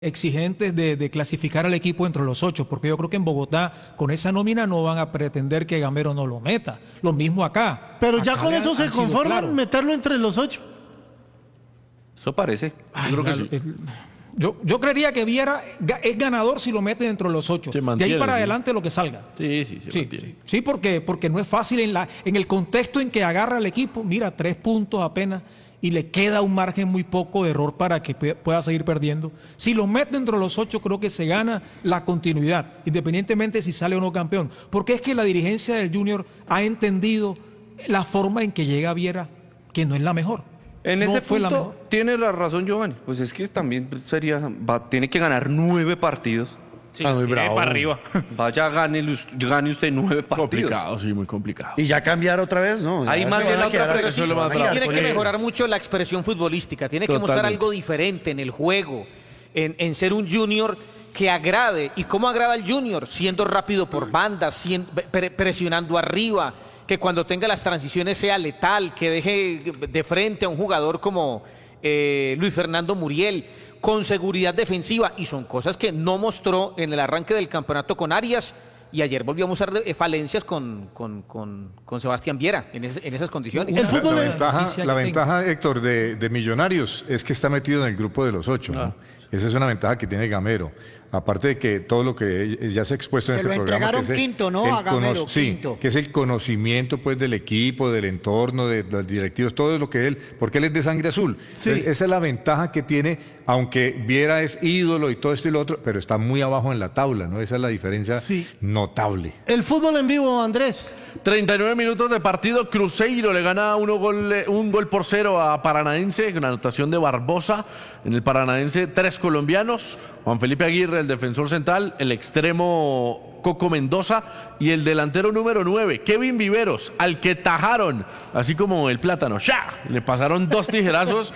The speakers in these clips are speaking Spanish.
exigentes de clasificar al equipo entre los 8, porque yo creo que en Bogotá con esa nómina no van a pretender que Gamero no lo meta. Lo mismo acá. Pero ya Acá con eso se conforman claro. meterlo entre los 8. Eso parece. Ay, Yo creo que sí. yo creería que Viera es ganador si lo mete dentro de los 8. Se De mantiene, ahí para sí. adelante lo que salga. Sí, se mantiene. Sí, porque no es fácil en el contexto en que agarra el equipo. Mira, 3 puntos apenas y le queda un margen muy poco de error para que pueda seguir perdiendo. Si lo mete dentro de los 8, creo que se gana la continuidad, independientemente si sale o no campeón. Porque es que la dirigencia del Junior ha entendido la forma en que llega Viera, que no es la mejor. En No ese fue la punto mejor. tiene la razón Giovanni. Pues es que también tiene que ganar 9 partidos. Sí, muy tiene bravo. para arriba. Vaya, gane usted 9 partidos. Complicado, sí, muy complicado. ¿Y ya cambiar otra vez? No. Ahí ya más se bien van a la otra quedar así. presión lo más Sí, bravo. tiene que mejorar mucho la expresión futbolística, tiene que mostrar Totalmente. algo diferente en el juego, en ser un junior que agrade. ¿Y cómo agrada al junior? Siendo rápido por banda, presionando arriba, que cuando tenga las transiciones sea letal, que deje de frente a un jugador como Luis Fernando Muriel, con seguridad defensiva, y son cosas que no mostró en el arranque del campeonato con Arias, y ayer volvió a mostrar falencias con Sebastián Viera en esas condiciones. El fútbol La ventaja, Héctor, de Millonarios es que está metido en el grupo de los 8, ¿no? Esa es una ventaja que tiene Gamero. Aparte de que todo lo que ya se ha expuesto en Se este lo programa. entregaron que es quinto, ¿no? A Gamero, sí, quinto. que es el conocimiento pues del equipo, del entorno, de los directivos, todo lo que él, porque él es de sangre azul. Sí. Entonces, esa es la ventaja que tiene, aunque Viera es ídolo y todo esto y lo otro, pero está muy abajo en la tabla, ¿no? Esa es la diferencia Sí. notable. El fútbol en vivo, Andrés. 39 minutos de partido, Cruzeiro le gana un gol por 0 a Paranaense, con anotación de Barbosa. En el Paranaense, 3 colombianos, Juan Felipe Aguirre, el defensor central, el extremo Coco Mendoza y el delantero número 9, Kevin Viveros, al que tajaron, así como el plátano, ¡ya! Le pasaron 2 tijerazos,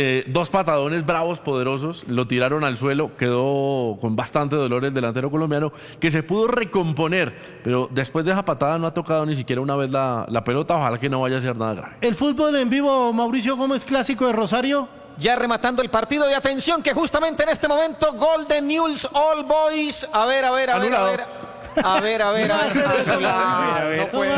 2 patadones bravos, poderosos, lo tiraron al suelo, quedó con bastante dolor el delantero colombiano, que se pudo recomponer, pero después de esa patada no ha tocado ni siquiera una vez la pelota, ojalá que no vaya a ser nada grave. El fútbol en vivo, Mauricio Gómez, clásico de Rosario. Ya rematando el partido, y atención que justamente en este momento Golden News All Boys. A ver. Anulado. A ver. No puede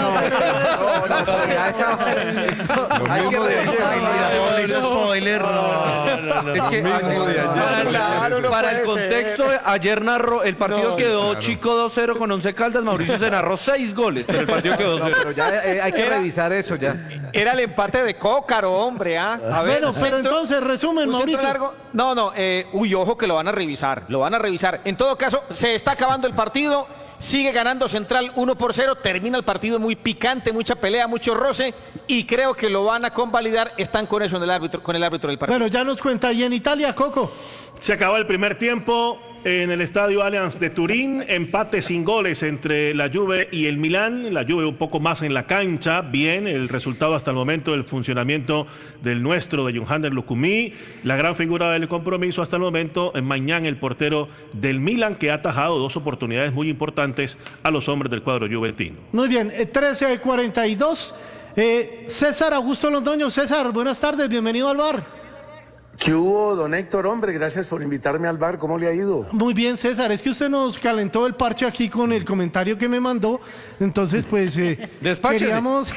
Hay que revisar. Spoiler, Es que para el contexto, ayer narró, el partido quedó Chico 2-0 con 11 Caldas, Mauricio se narró 6 goles, pero el partido quedó 0. Pero ya hay que revisar eso ya. Era el empate de Cócaro, hombre, ¿ah? A ver, Bueno, pero entonces, resumen, un centro Mauricio. largo. No, ojo que lo van a revisar, En todo caso, se está acabando el partido, sigue ganando Central 1-0, termina el partido muy picante, mucha pelea, mucho roce, y creo que lo van a convalidar, están con eso con el árbitro del partido. Bueno, ya nos cuenta. Y en Italia, Coco. Se acabó el primer tiempo en el Estadio Allianz de Turín, empate sin goles entre la Juve y el Milán, la Juve un poco más en la cancha, bien, el resultado hasta el momento del funcionamiento del nuestro, de Johanner Lucumí, la gran figura del compromiso hasta el momento, Mañán, el portero del Milán, que ha atajado 2 oportunidades muy importantes a los hombres del cuadro juventino. Muy bien, 13:42. César Augusto Londoño. César, buenas tardes, bienvenido al bar. ¿Qué hubo, don Héctor? Hombre, gracias por invitarme al bar. ¿Cómo le ha ido? Muy bien, César, es que usted nos calentó el parche aquí con el comentario que me mandó, entonces pues Despáchese. queríamos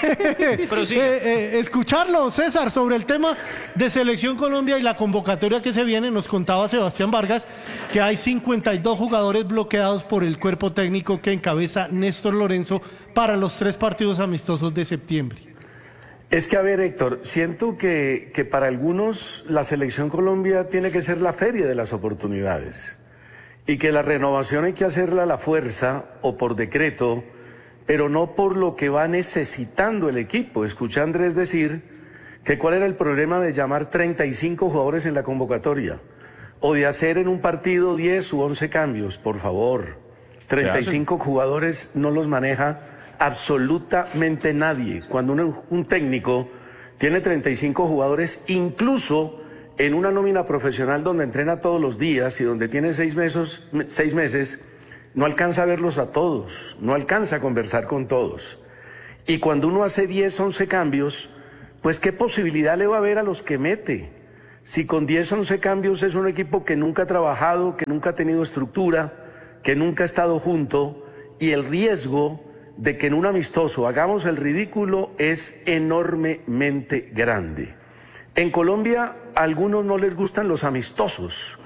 escucharlo, César, sobre el tema de Selección Colombia y la convocatoria que se viene. Nos contaba Sebastián Vargas que hay 52 jugadores bloqueados por el cuerpo técnico que encabeza Néstor Lorenzo para los 3 partidos amistosos de septiembre. Es que, a ver, Héctor, siento que para algunos la Selección Colombia tiene que ser la feria de las oportunidades y que la renovación hay que hacerla a la fuerza o por decreto, pero no por lo que va necesitando el equipo. Escuché a Andrés decir que cuál era el problema de llamar 35 jugadores en la convocatoria o de hacer en un partido 10 u 11 cambios, por favor. 35 jugadores no los maneja absolutamente nadie. Cuando un técnico tiene 35 jugadores, incluso en una nómina profesional donde entrena todos los días y donde tiene 6 meses, no alcanza a verlos a todos, no alcanza a conversar con todos. Y cuando uno hace 10, 11 cambios, pues ¿qué posibilidad le va a haber a los que mete? Si con 10, 11 cambios es un equipo que nunca ha trabajado, que nunca ha tenido estructura, que nunca ha estado junto, y el riesgo de que en un amistoso hagamos el ridículo es enormemente grande. En Colombia a algunos no les gustan los amistosos.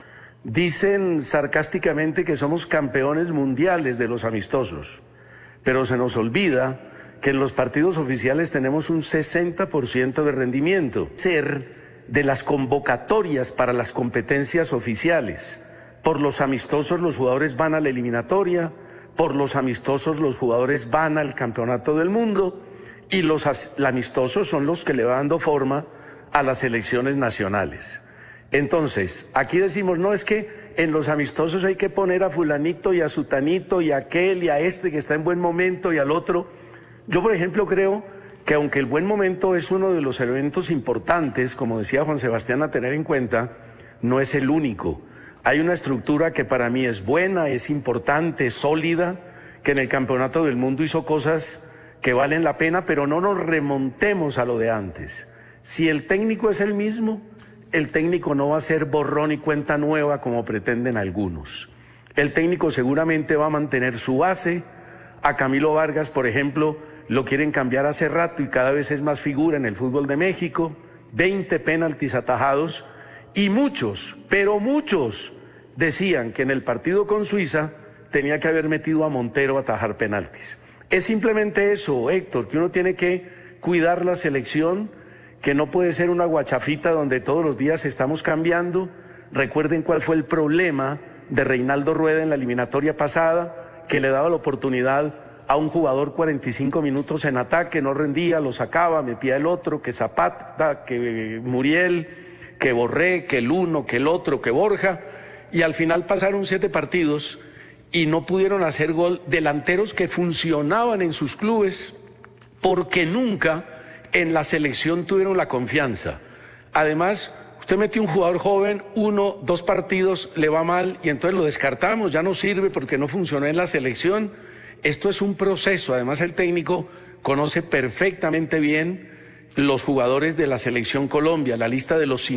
Dicen sarcásticamente que somos campeones mundiales de los amistosos, pero se nos olvida que en los partidos oficiales tenemos un 60% de rendimiento. Ser de las convocatorias para las competencias oficiales. Por los amistosos los jugadores van a la eliminatoria, por los amistosos los jugadores van al campeonato del mundo y los amistosos son los que le van dando forma a las selecciones nacionales. Entonces, aquí decimos, no, es que en los amistosos hay que poner a fulanito y a sutanito y a aquel y a este que está en buen momento y al otro. Yo, por ejemplo, creo que aunque el buen momento es uno de los elementos importantes, como decía Juan Sebastián, a tener en cuenta, no es el único. Hay una estructura que para mí es buena, es importante, es sólida, que en el Campeonato del Mundo hizo cosas que valen la pena, pero no nos remontemos a lo de antes. Si el técnico es el mismo, el técnico no va a ser borrón y cuenta nueva como pretenden algunos. El técnico seguramente va a mantener su base. A Camilo Vargas, por ejemplo, lo quieren cambiar hace rato y cada vez es más figura en el fútbol de México, 20 penaltis atajados y muchos, pero muchos, decían que en el partido con Suiza tenía que haber metido a Montero a atajar penaltis. Es simplemente eso, Héctor, que uno tiene que cuidar la selección, que no puede ser una guachafita donde todos los días estamos cambiando. Recuerden cuál fue el problema de Reinaldo Rueda en la eliminatoria pasada, que le daba la oportunidad a un jugador 45 minutos en ataque, no rendía, lo sacaba, metía el otro, que Zapata, que Muriel, que Borré, que el uno, que el otro, que Borja, y al final pasaron 7 partidos y no pudieron hacer gol delanteros que funcionaban en sus clubes porque nunca en la selección tuvieron la confianza. Además, usted mete un jugador joven, 1, 2 partidos, le va mal y entonces lo descartamos, ya no sirve porque no funcionó en la selección. Esto es un proceso, además el técnico conoce perfectamente bien los jugadores de la Selección Colombia, la lista de los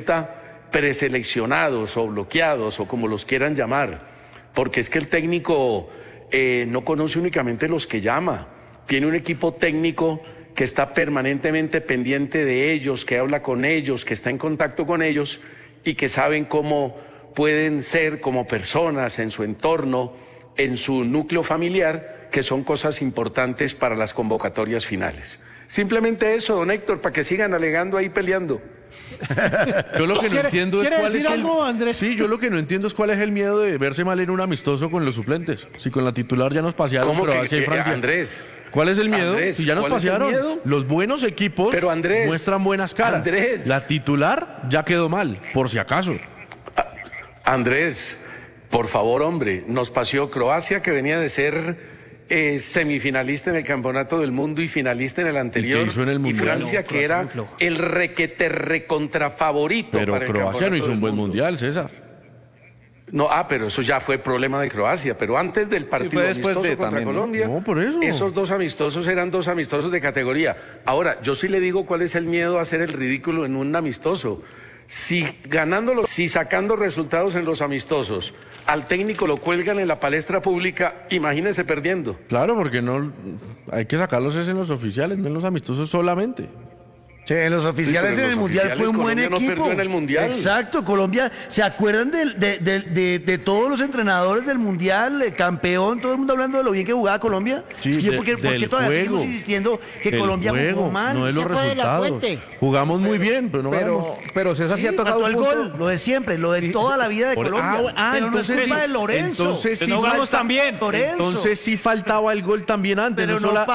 50 preseleccionados o bloqueados o como los quieran llamar, porque es que el técnico no conoce únicamente los que llama, tiene un equipo técnico que está permanentemente pendiente de ellos, que habla con ellos, que está en contacto con ellos y que saben cómo pueden ser como personas en su entorno, en su núcleo familiar, que son cosas importantes para las convocatorias finales. Simplemente eso, don Héctor, para que sigan alegando ahí peleando. Yo lo que no entiendo es cuál es algo, Andrés? Sí, yo lo que no entiendo es cuál es el miedo de verse mal en un amistoso con los suplentes. Si con la titular ya nos pasearon Croacia y Francia. Andrés, ¿cuál es el miedo? Andrés, Si ya nos ¿cuál es el pasearon. miedo? Los buenos equipos Pero, Andrés, muestran buenas caras. Andrés. La titular ya quedó mal, por si acaso. Andrés, por favor, hombre, nos paseó Croacia, que venía de ser semifinalista en el Campeonato del Mundo y finalista en el anterior. ¿Y qué hizo en el Mundial? Francia, que era el recontrafavorito Pero para el Croacia no Campeonato hizo del un buen Mundo. mundial, César. No, pero eso ya fue problema de Croacia, pero antes del partido fue después amistoso de contra también, ¿no? Colombia, No, por eso. esos 2 amistosos eran 2 amistosos de categoría. Ahora, yo sí le digo cuál es el miedo a hacer el ridículo en un amistoso. Si sacando resultados en los amistosos, al técnico lo cuelgan en la palestra pública, imagínese perdiendo. Claro, porque no hay que sacarlos es en los oficiales, no en los amistosos solamente. Sí, los oficiales Sí, pero en el los Mundial oficiales, fue un buen Colombia no equipo. perdió en el Mundial. Exacto, Colombia. ¿Se acuerdan de todos los entrenadores del Mundial, campeón, todo el mundo hablando de lo bien que jugaba Colombia? Sí, Es que ¿por qué del todavía juego. seguimos insistiendo que El Colombia juego, jugó mal? no de los Se fue de la resultados. fuente. Jugamos muy bien, pero no ganamos. Pero César sí ha tocado Faltó un el punto. gol, lo de siempre, lo de toda la vida de Colombia. Pero no es culpa de Lorenzo. Entonces sí no jugamos tan bien. Lorenzo. Entonces sí faltaba el gol también antes. Pero no no